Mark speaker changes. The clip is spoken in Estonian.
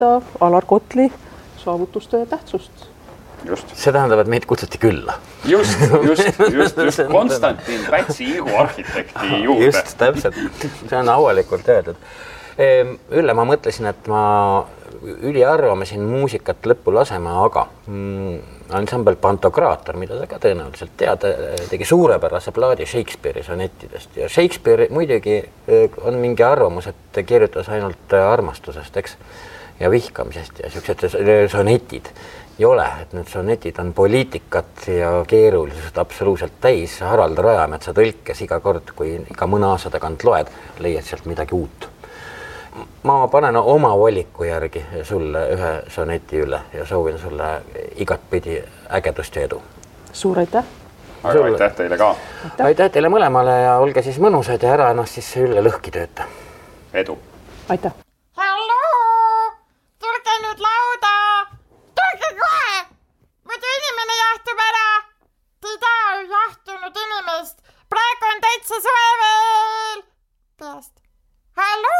Speaker 1: Alar Kotli saavutuste tähtsust.
Speaker 2: Just.
Speaker 3: See tähendab, et meid kutsuti külla.
Speaker 2: Just. Konstantin Pätsi ihuarhitekti juurde.
Speaker 3: Just, täpselt. See on avalikult öeldud. Ülle, ma mõtlesin, et ma üliarvame siin muusikat lõppu lasema, aga ansambel Pantokraator, mida sa ka tõenäoliselt tead, tegi suurepärase plaadi Shakespeare'i sonettidest. Ja Shakespeare muidugi on mingi arvamus, et kirjutas ainult armastusest, eks, ja vihkamisest ja sellised sonetid ei ole, et need sonetid on poliitikat ja keerulisust absoluutselt täis. Harald Rajametsa tõlkes iga kord, kui iga mõne aasta tagant loed, leiad sealt midagi uut. Ma panen oma valiku järgi sulle ühe soneti üle ja soovin sulle igatpidi ägedust ja edu.
Speaker 1: Suur aitäh!
Speaker 2: Aga aitäh teile ka!
Speaker 3: Aitäh teile mõlemale ja olge siis mõnusad ja ära ennast siis ülle lõhki tööta.
Speaker 2: Edu!
Speaker 1: Aitäh!